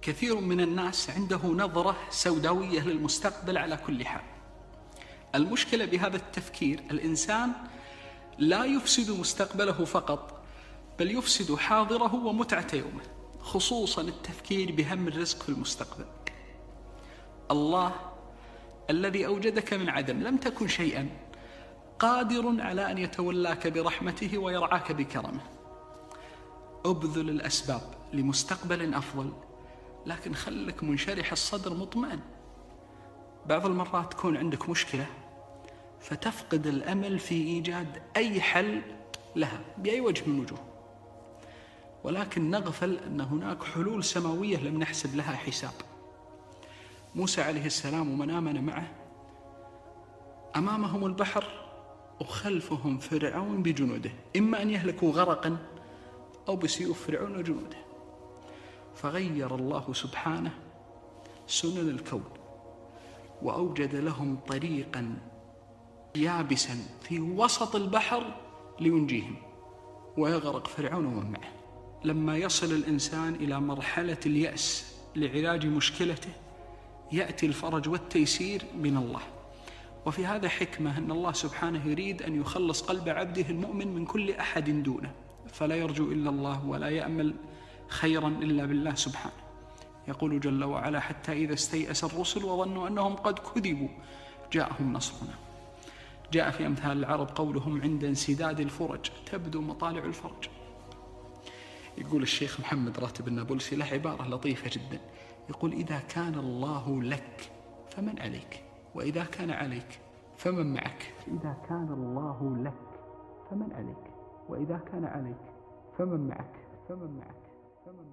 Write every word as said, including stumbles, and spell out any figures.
كثير من الناس عنده نظرة سوداوية للمستقبل على كل حال. المشكلة بهذا التفكير، الإنسان لا يفسد مستقبله فقط، بل يفسد حاضره ومتعة يومه، خصوصا التفكير بهم الرزق في المستقبل. الله الذي أوجدك من عدم، لم تكن شيئا، قادر على أن يتولاك برحمته ويرعاك بكرمه. أبذل الأسباب لمستقبل أفضل، لكن خلك منشرح الصدر مطمئن. بعض المرات تكون عندك مشكلة فتفقد الأمل في إيجاد أي حل لها بأي وجه من وجوه، ولكن نغفل أن هناك حلول سماوية لم نحسب لها حساب. موسى عليه السلام ومن آمن معه أمامهم البحر وخلفهم فرعون بجنوده، إما أن يهلكوا غرقا أو بسيوف فرعون وجنوده. فغير الله سبحانه سنن الكون وأوجد لهم طريقا يابسا في وسط البحر لينجيهم ويغرق فرعون ومن معه. لما يصل الإنسان إلى مرحلة اليأس لعلاج مشكلته يأتي الفرج والتيسير من الله. وفي هذا حكمة أن الله سبحانه يريد أن يخلص قلب عبده المؤمن من كل أحد دونه، فلا يرجو إلا الله ولا يأمل خيرا إلا بالله سبحانه. يقول جل وعلا: حتى إذا استيأس الرسل وظنوا أنهم قد كذبوا جاءهم نصرنا. جاء في أمثال العرب قولهم: عند انسداد الفرج تبدو مطالع الفرج. يقول الشيخ محمد راتب النابلسي له عبارة لطيفة جدا، يقول: إذا كان الله لك فمن عليك، وإذا كان عليك فمن معك. إذا كان الله لك فمن عليك، وإذا كان عليك فمن معك فمن معك فمن معك